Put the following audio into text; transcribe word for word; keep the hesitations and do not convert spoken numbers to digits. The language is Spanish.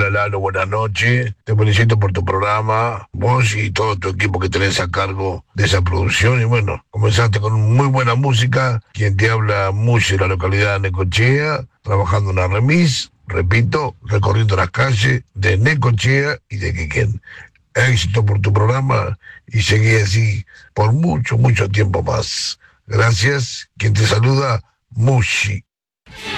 Hola Lalo, buenas noches. Te felicito por tu programa, vos y todo tu equipo que tenés a cargo de esa producción. Y bueno, comenzaste con muy buena música. Quien te habla, Mushi, de la localidad de Necochea, trabajando en una remis, repito, recorriendo las calles de Necochea y de Quequén. Éxito por tu programa y seguí así por mucho, mucho tiempo más. Gracias. Quien te saluda, Mushi.